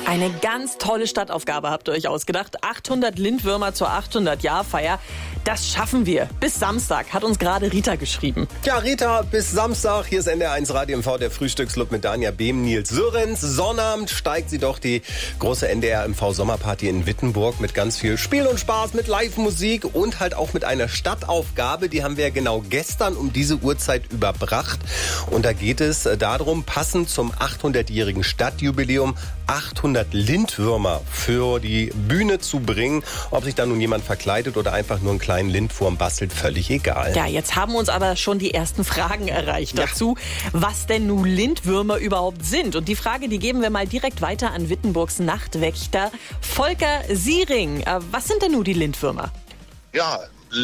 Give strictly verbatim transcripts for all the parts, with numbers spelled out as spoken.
Eine ganz tolle Stadtaufgabe habt ihr euch ausgedacht. achthundert Lindwürmer zur achthundert-Jahr-Feier. Das schaffen wir. Bis Samstag, hat uns gerade Rita geschrieben. Ja, Rita, bis Samstag. Hier ist N D R eins Radio M V, der Frühstücksclub mit Danja Behm, Nils Sörens. Sonnabend steigt sie doch die große N D R M V Sommerparty in Wittenburg mit ganz viel Spiel und Spaß, mit Live-Musik und halt auch mit einer Stadtaufgabe. Die haben wir genau gestern um diese Uhrzeit überbracht. Und da geht es darum, passend zum achthundertjährigen Stadtjubiläum achthundert Lindwürmer für die Bühne zu bringen. Ob sich da nun jemand verkleidet oder einfach nur einen kleinen Lindwurm bastelt, völlig egal. Ja, jetzt haben uns aber schon die ersten Fragen erreicht dazu, ja. was denn nun Lindwürmer überhaupt sind. Und die Frage, die geben wir mal direkt weiter an Wittenburgs Nachtwächter Volker Siering. Was sind denn nun die Lindwürmer? Ja,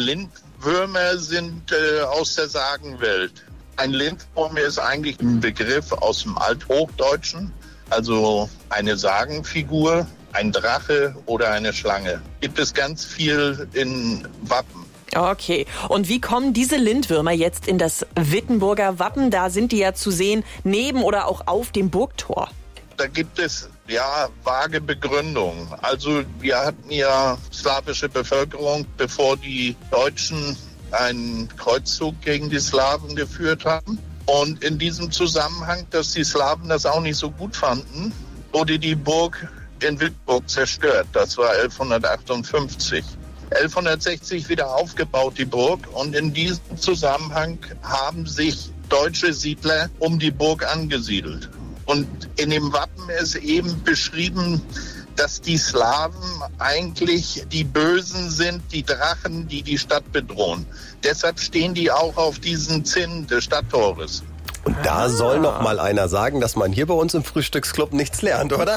Lindwürmer sind äh, aus der Sagenwelt. Ein Lindwurm ist eigentlich ein Begriff aus dem Althochdeutschen. Also eine Sagenfigur, ein Drache oder eine Schlange. Gibt es ganz viel in Wappen. Okay, und wie kommen diese Lindwürmer jetzt in das Wittenburger Wappen? Da sind die ja zu sehen, neben oder auch auf dem Burgtor. Da gibt es ja vage Begründungen. Also wir hatten ja slawische Bevölkerung, bevor die Deutschen einen Kreuzzug gegen die Slawen geführt haben. Und in diesem Zusammenhang, dass die Slawen das auch nicht so gut fanden, wurde die Burg in Wittenburg zerstört. Das war elfhundertachtundfünfzig. elfhundertsechzig wieder aufgebaut, die Burg. Und in diesem Zusammenhang haben sich deutsche Siedler um die Burg angesiedelt. Und in dem Wappen ist eben beschrieben, dass die Slawen eigentlich die Bösen sind, die Drachen, die die Stadt bedrohen. Deshalb stehen die auch auf diesen Zinnen des Stadttores. Und da ah. soll noch mal einer sagen, dass man hier bei uns im Frühstücksclub nichts lernt, oder?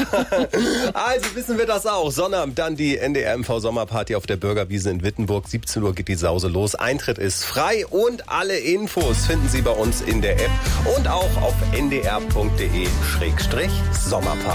Also wissen wir das auch. Sonnabend dann die N D R M V Sommerparty auf der Bürgerwiese in Wittenburg. siebzehn Uhr geht die Sause los. Eintritt ist frei und alle Infos finden Sie bei uns in der App und auch auf n d r punkt d e slash sommerparty.